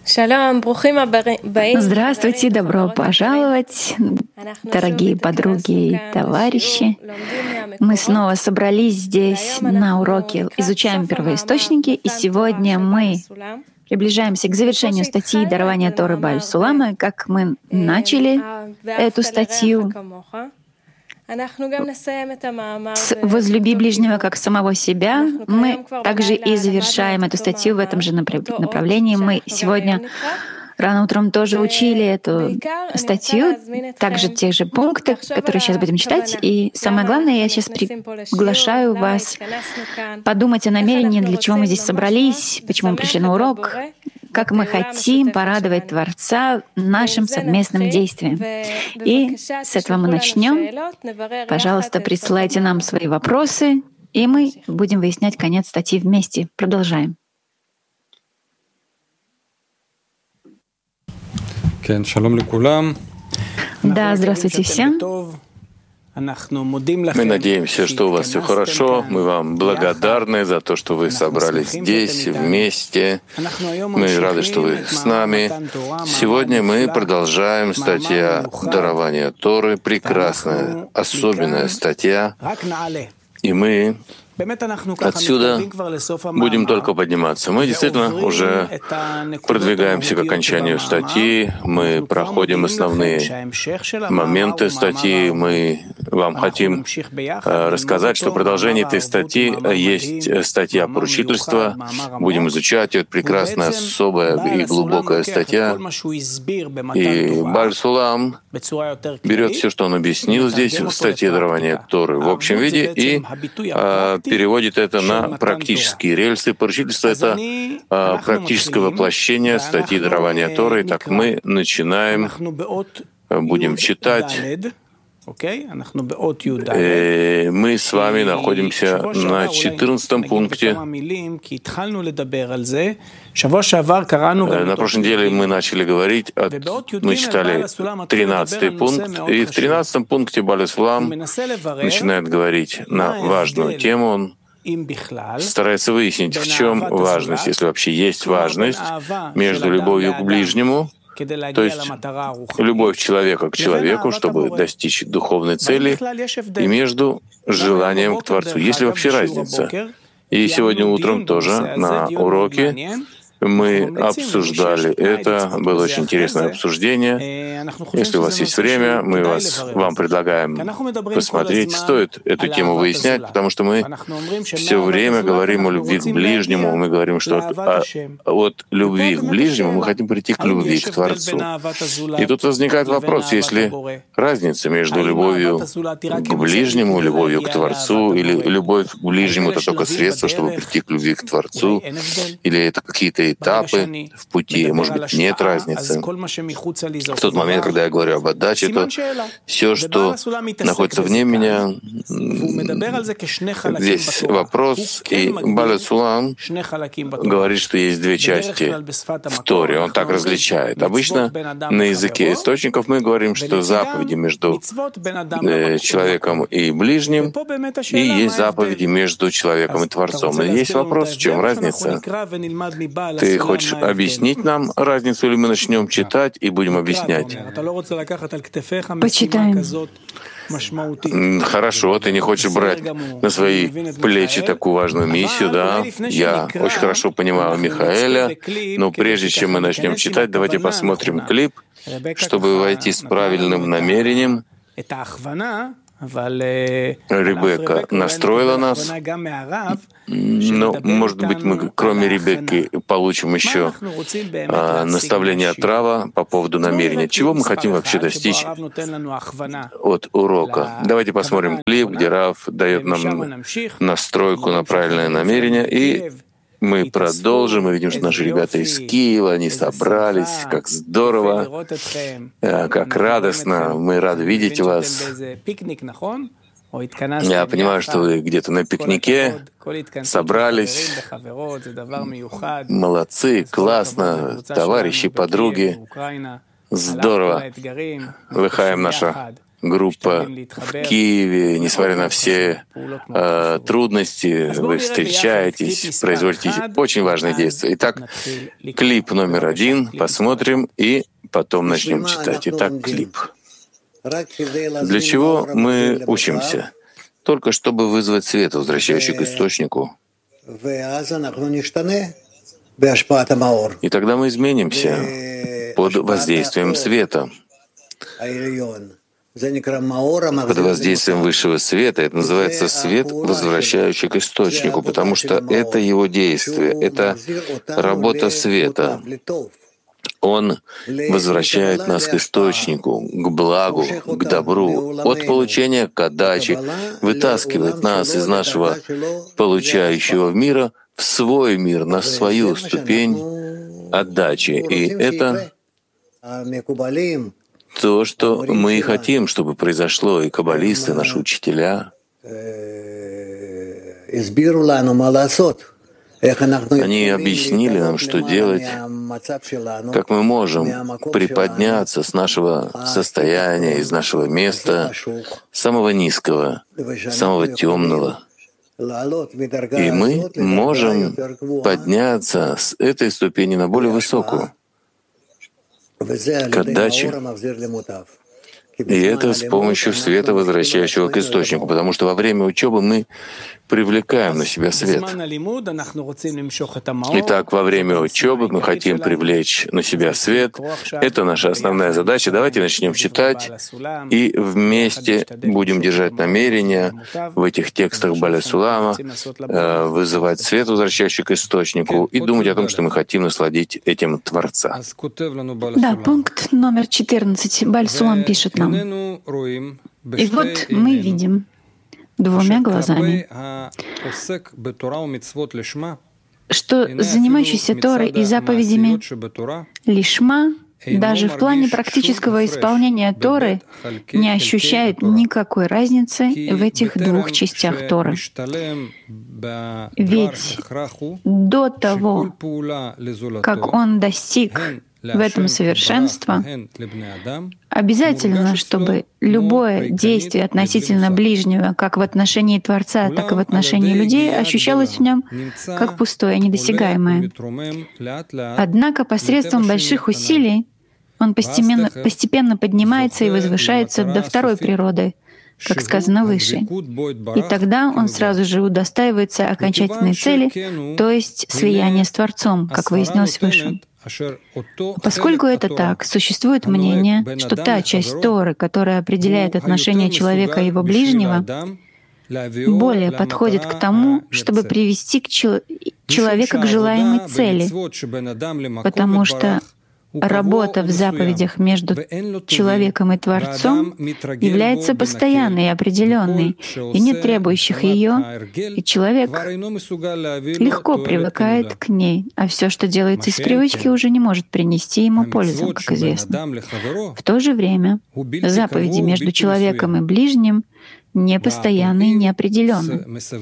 Здравствуйте, добро пожаловать, дорогие подруги и товарищи. Мы снова собрались здесь на уроке «Изучаем первоисточники», и сегодня мы приближаемся к завершению статьи «Дарование Торы Бааль Сулама». Как мы начали эту статью «Возлюби ближнего как самого себя», мы также и завершаем эту статью в этом же направлении. Мы сегодня рано утром тоже учили эту статью, также те же пункты, которые сейчас будем читать. И самое главное, я сейчас приглашаю вас подумать о намерении, для чего мы здесь собрались, почему мы пришли на урок, как мы хотим порадовать Творца нашим совместным действием. И с этого мы начнем. Пожалуйста, присылайте нам свои вопросы, и мы будем выяснять конец статьи вместе. Продолжаем. Да, здравствуйте всем. Мы надеемся, что у вас все хорошо. Мы вам благодарны за то, что вы собрались здесь вместе. Мы рады, что вы с нами. Сегодня мы продолжаем статья «Дарование Торы». Прекрасная, особенная статья. И мы отсюда будем только подниматься. Мы действительно уже продвигаемся к окончанию статьи, мы проходим основные моменты статьи, мы вам хотим рассказать, что продолжение этой статьи есть статья поручительства. Будем изучать ее. Это прекрасная, особая и глубокая статья. И Бааль Сулам берет все, что он объяснил здесь в статье «Дарование Торы» в общем виде и переводит это на практические рельсы. Поручительство — это практическое воплощение статьи «Дарование Торы». Итак, мы начинаем, будем читать. Мы с вами находимся на 14-м пункте. На прошлой неделе мы начали говорить, мы читали 13-й пункт, и в 13-м пункте Бааль Сулам начинает говорить на важную тему. Он старается выяснить, в чем важность, если вообще есть важность, между любовью к ближнему, то есть любовь человека к человеку, чтобы достичь духовной цели, и между желанием к Творцу. Есть ли вообще разница? И сегодня утром тоже на уроке мы обсуждали это, было очень интересное обсуждение. Если у вас есть время, мы вам предлагаем посмотреть. Стоит эту тему выяснять, потому что мы все время говорим о любви к ближнему, мы говорим, что от любви к ближнему мы хотим прийти к любви к Творцу. И тут возникает вопрос, есть ли разница между любовью к ближнему, любовью к Творцу, или любовь к ближнему — это только средство, чтобы прийти к любви к Творцу, или это какие-то этапы в пути, может быть, нет разницы. В тот момент, когда я говорю об отдаче, то все, что находится вне меня, здесь вопрос, и Бааль Сулам говорит, что есть две части в Торе, он так различает. Обычно на языке источников мы говорим, что заповеди между человеком и ближним, и есть заповеди между человеком и Творцом. И есть вопрос, в чем разница? Ты хочешь объяснить нам разницу, или мы начнем читать и будем объяснять? Почитаем. Хорошо, ты не хочешь брать на свои плечи такую важную миссию, да? Я очень хорошо понимаю Михаэля, но прежде чем мы начнем читать, давайте посмотрим клип, чтобы войти с правильным намерением. Ребекка настроила нас, но, может быть, мы, кроме Ребекки, получим еще наставление от Рава по поводу намерения. Чего мы хотим вообще достичь от урока? Давайте посмотрим клип, где Рав дает нам настройку на правильное намерение, и мы продолжим. Мы видим, что наши ребята из Киева, они собрались. Как здорово, как радостно. Мы рады видеть вас. Я понимаю, что вы где-то на пикнике собрались. Молодцы, классно, товарищи, подруги. Здорово. Лыхаем наша группа в Киеве, несмотря на все трудности, вы встречаетесь, производите очень важные действия. Итак, клип номер 1 посмотрим и потом начнем читать. Итак, клип. Для чего мы учимся? Только чтобы вызвать свет, возвращающий к источнику. И тогда мы изменимся под воздействием света. Под воздействием высшего света. Это называется свет, возвращающий к источнику, потому что это его действие, это работа света. Он возвращает нас к источнику, к благу, к добру, от получения к отдаче, вытаскивает нас из нашего получающего мира в свой мир, на свою ступень отдачи. И это то, что мы и хотим, чтобы произошло, и каббалисты, наши учителя, они объяснили нам, что делать, как мы можем приподняться с нашего состояния, из нашего места, самого низкого, самого темного. И мы можем подняться с этой ступени на более высокую, к отдаче. И это с помощью света, возвращающего к источнику, потому что во время учебы мы привлекаем на себя свет. Итак, во время учебы мы хотим привлечь на себя свет. Это наша основная задача. Давайте начнем читать и вместе будем держать намерение в этих текстах Баля Сулама, вызывать свет, возвращающий к источнику, и думать о том, что мы хотим насладить этим Творца. Да, пункт номер 14. Баль Сулам пишет нам. И вот мы видим двумя глазами, что занимающийся Торой и заповедями лишма, даже в плане практического исполнения Торы, не ощущает никакой разницы в этих двух частях Торы. Ведь до того, как он достиг в этом совершенства, обязательно, чтобы любое действие относительно ближнего, как в отношении Творца, так и в отношении людей, ощущалось в нем как пустое, недосягаемое. Однако посредством больших усилий он постепенно поднимается и возвышается до второй природы, как сказано выше. И тогда он сразу же удостаивается окончательной цели, то есть слияния с Творцом, как выяснилось выше. Поскольку это так, существует мнение, что та часть Торы, которая определяет отношения человека и его ближнего, более подходит к тому, чтобы привести человека к желаемой цели, потому что работа в заповедях между человеком и Творцом является постоянной и определенной, и не требующих ее, и человек легко привыкает к ней, а все, что делается из привычки, уже не может принести ему пользу, как известно. В то же время заповеди между человеком и ближним не постоянны и неопределенны,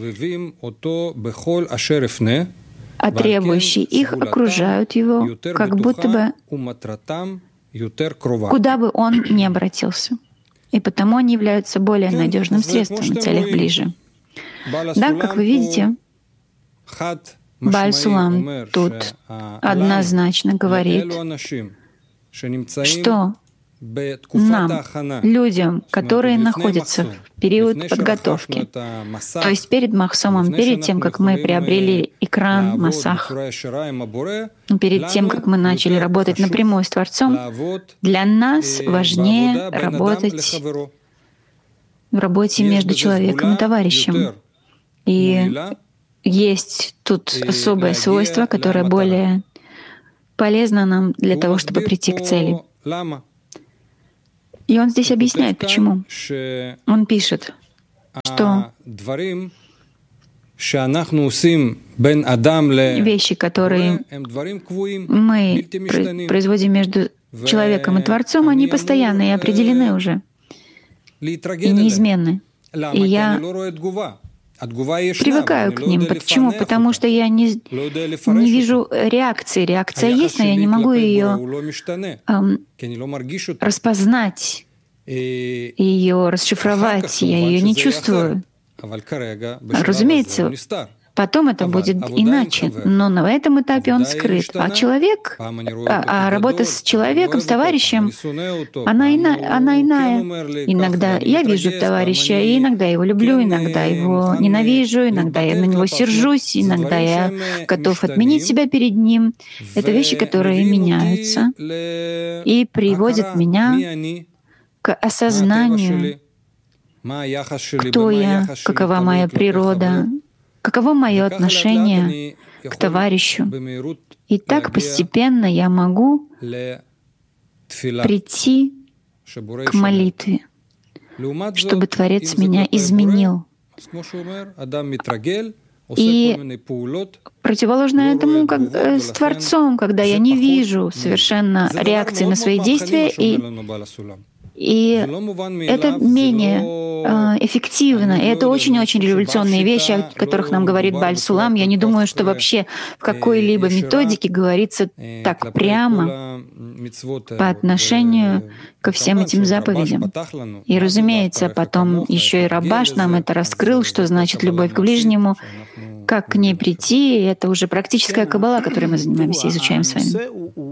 а требующие их окружают его, как будто бы куда бы он ни обратился. И потому они являются более надежным средством в целях ближе. Да, как вы видите, Баль Сулам тут однозначно говорит, что нам, людям, которые находятся в период подготовки, то есть перед Махсомом, перед тем, как мы приобрели экран Масах, перед тем, как мы начали работать напрямую с Творцом, для нас важнее работать в работе между человеком и товарищем. И есть тут особое свойство, которое более полезно нам для того, чтобы прийти к цели. И он здесь объясняет, почему. Он пишет, что вещи, которые мы производим между человеком и Творцом, они постоянны и определены уже, и неизменны. И я привыкаю к ним. Почему? Потому что я не вижу реакции. Реакция есть, но я не могу ее распознать ее расшифровать, я ее не чувствую. Разумеется, потом это будет иначе, но на этом этапе он скрыт. А человек, работа с человеком, с товарищем, она иная. Иногда я вижу товарища, и иногда его люблю, иногда его ненавижу, иногда я на него сержусь, иногда я готов отменить себя перед ним. Это вещи, которые меняются и приводят меня к осознанию, кто я, какова моя природа, каково мое отношение к товарищу. И так постепенно я могу прийти к молитве, чтобы Творец меня изменил. И противоположно этому, как с Творцом, когда я не вижу совершенно реакции на свои действия, и это менее эффективно. И это очень-очень революционные вещи, о которых нам говорит Бааль Сулам. Я не думаю, что вообще в какой-либо методике говорится так прямо по отношению ко всем этим заповедям. И, разумеется, потом еще и Рабаш нам это раскрыл, что значит любовь к ближнему, как к ней прийти. И это уже практическая каббала, которой мы занимаемся, изучаем с вами.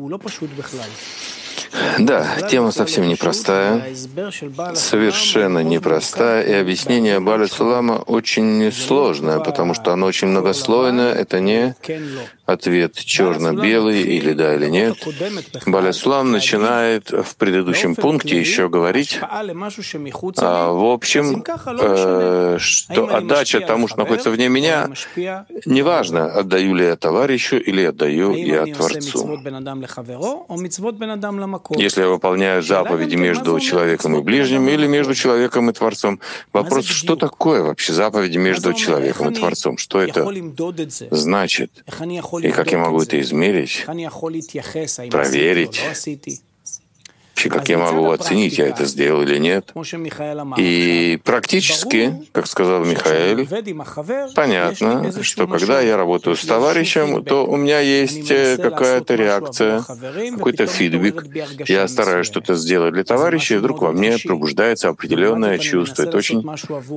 Да, тема совсем непростая, совершенно непростая, и объяснение Бааля Сулама очень сложное, потому что оно очень многослойное, это не ответ черно-белый или да или нет. Бааля Сулам начинает в предыдущем пункте еще говорить, в общем, что отдача тому, что находится вне меня, неважно, отдаю ли я товарищу или отдаю я Творцу. Если я выполняю заповеди между человеком и ближним или между человеком и Творцом. Вопрос, что такое вообще заповеди между человеком и Творцом? Что это значит? И как я могу это измерить, проверить? Вообще, как я могу оценить, я это сделал или нет? И практически, как сказал Михаэль, понятно, что когда я работаю с товарищем, то у меня есть какая-то реакция, какой-то фидбэк. Я стараюсь что-то сделать для товарища, и вдруг во мне пробуждается определенное чувство. Это очень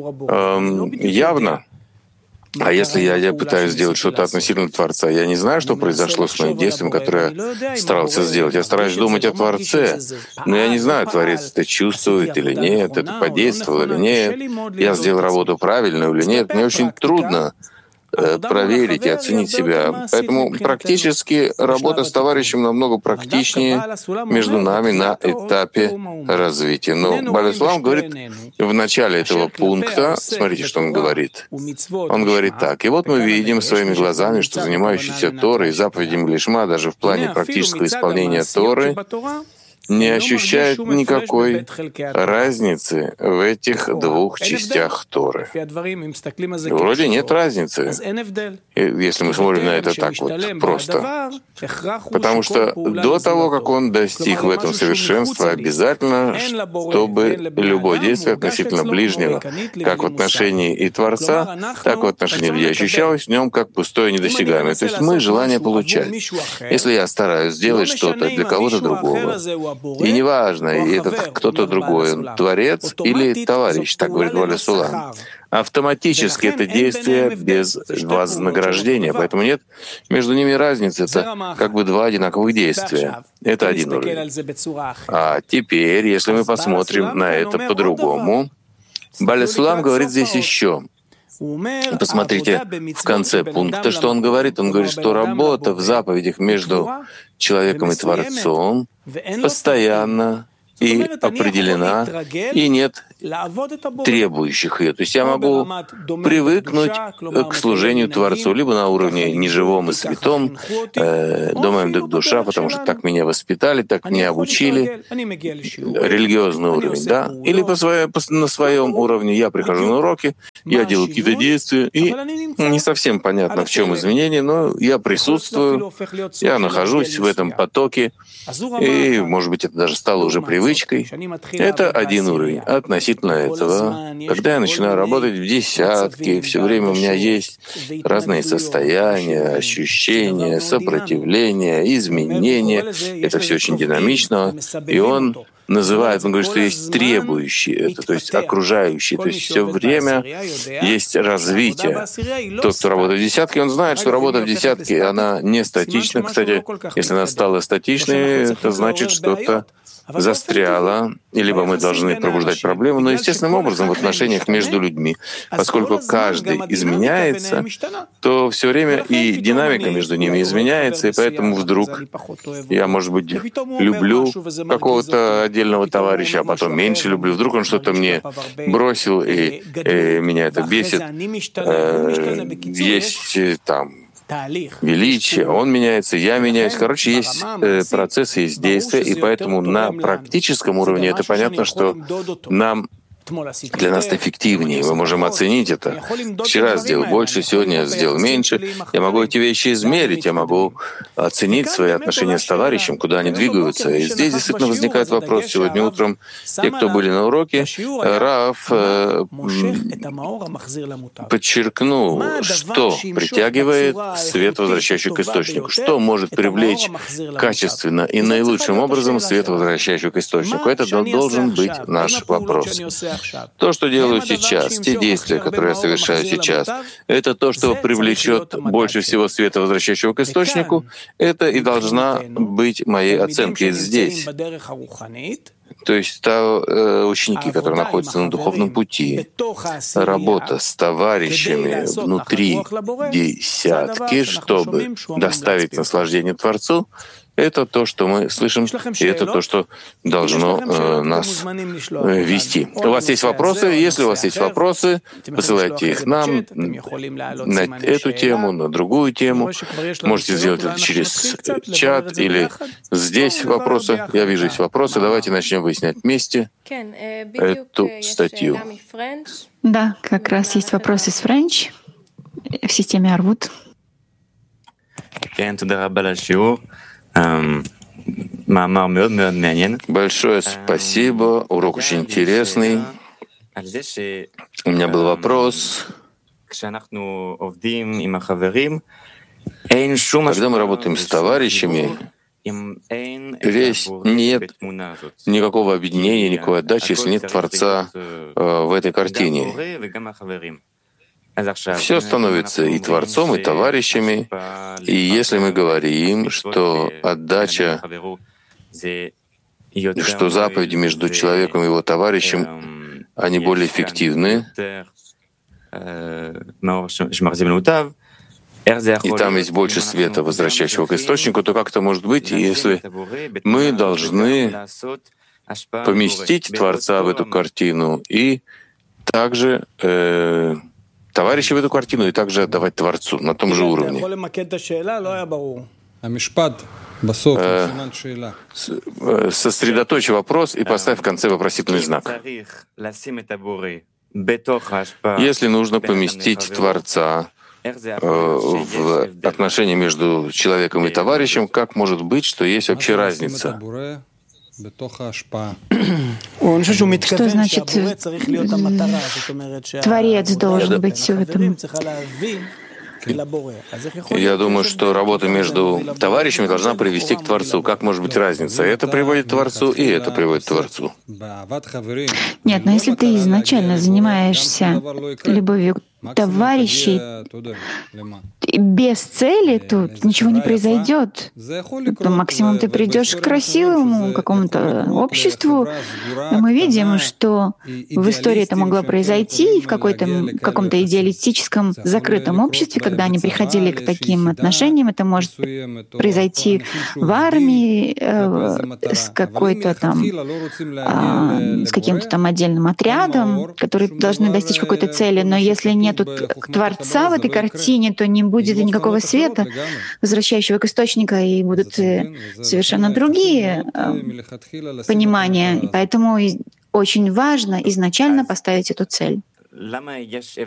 явно. А если я пытаюсь сделать что-то относительно Творца, я не знаю, что произошло с моим действием, которое я старался сделать. Я стараюсь думать о Творце, но я не знаю, Творец это чувствует или нет, это подействовало или нет, я сделал работу правильную или нет. Мне очень трудно проверить и оценить себя. Поэтому практически работа с товарищем намного практичнее между нами на этапе развития. Но Бааля Сулам говорит в начале этого пункта, смотрите, что он говорит. Он говорит так: и вот мы видим своими глазами, что занимающийся Торой и заповедями Лишма, даже в плане практического исполнения Торы, не ощущает никакой разницы в этих двух частях Торы. Вроде нет разницы, если мы смотрим на это так вот просто. Потому что до того, как он достиг в этом совершенства, обязательно, чтобы любое действие относительно ближнего, как в отношении и Творца, так и в отношении людей, ощущалось в нем как пустое недосягаемое. То есть мы желание получать. Если я стараюсь сделать что-то для кого-то другого, и неважно, этот кто-то другой, он Творец или товарищ, так говорит Бааля Сулам, автоматически это действие без вознаграждения, поэтому нет между ними разницы, это как бы два одинаковых действия. Это один уровень. А теперь, если мы посмотрим на это по-другому, Бааля Сулам говорит здесь еще. Посмотрите в конце пункта, что он говорит. Он говорит, что работа в заповедях между человеком и Творцом постоянно и определена, и нет требующих ее. То есть я могу привыкнуть к служению Творцу либо на уровне неживом и святом, думаем дык душа, потому что так меня воспитали, так меня обучили, религиозный уровень, да, или на своем уровне я прихожу на уроки, я делаю какие-то действия, и не совсем понятно, в чем изменение, но я присутствую, я нахожусь в этом потоке, и, может быть, это даже стало уже привычкой. Это один уровень. Относительно этого, когда я начинаю работать в десятке, все время у меня есть разные состояния, ощущения, сопротивления, изменения. Это все очень динамично. И он называет, он говорит, что есть требующие это, то есть окружающие, то есть все время есть развитие. Тот, кто работает в десятке, он знает, что работа в десятке, она не статична. Кстати, если она стала статичной, это значит, что-то застряло, и либо мы должны пробуждать проблему, но естественным образом в отношениях между людьми, поскольку каждый изменяется, то все время и динамика между ними изменяется, и поэтому вдруг я, может быть, люблю какого-то отдельного товарища, а потом меньше люблю. Вдруг он что-то мне бросил, и меня это бесит. Есть там величие, он меняется, я меняюсь. Короче, есть процесс, есть действие, и поэтому на практическом уровне это понятно, что для нас это эффективнее. Мы можем оценить это. Вчера я сделал больше, сегодня я сделал меньше. Я могу эти вещи измерить, я могу оценить свои отношения с товарищем, куда они двигаются. И здесь действительно возникает вопрос. Сегодня утром те, кто были на уроке, Рав подчеркнул, что притягивает свет, возвращающий к источнику, что может привлечь качественно и наилучшим образом свет, возвращающий к источнику. Это должен быть наш вопрос. То, что делаю сейчас, те действия, которые я совершаю сейчас, это то, что привлечет больше всего света, возвращающего к источнику. Это и должна быть моей оценкой здесь. То есть ученики, которые находятся на духовном пути, работа с товарищами внутри десятки, чтобы доставить наслаждение Творцу, это то, что мы слышим, и это то, что должно нас вести. У вас есть вопросы? Если у вас есть вопросы, посылайте их нам на эту тему, на другую тему. Можете сделать это через чат или здесь вопросы. Я вижу, есть вопросы. Давайте начнем выяснять вместе эту статью. Да, как раз есть вопросы с French в системе Арвуд. Большое спасибо, урок очень интересный. У меня был вопрос. Когда мы работаем с товарищами, здесь нет никакого объединения, никакой отдачи, если нет Творца в этой картине. Все становится и Творцом, и товарищами. И если мы говорим, что отдача, что заповеди между человеком и его товарищем, они более эффективны, и там есть больше света, возвращающего к источнику, то как это может быть, если мы должны поместить Творца в эту картину и также товарища в эту картину и также отдавать Творцу на том же уровне. Сосредоточь вопрос и поставь в конце вопросительный знак. Если нужно поместить Творца в отношения между человеком и товарищем, как может быть, что есть вообще разница? Что значит Творец должен быть в этом? Я думаю, что работа между товарищами должна привести к Творцу. Как может быть разница? Это приводит к Творцу, и это приводит к Творцу. Нет, но если ты изначально занимаешься любовью товарищей без цели, то ничего не произойдет. То максимум ты придешь к красивому какому-то обществу. И мы видим, что в истории это могло произойти в каком-то идеалистическом закрытом обществе, когда они приходили к таким отношениям. Это может произойти в армии с какой-то там, с каким-то там отдельным отрядом, которые должны достичь какой-то цели. Но если нету Творца в этой картине, то не будет никакого света, возвращающего к источнику, и будут совершенно другие понимания. И поэтому очень важно изначально поставить эту цель.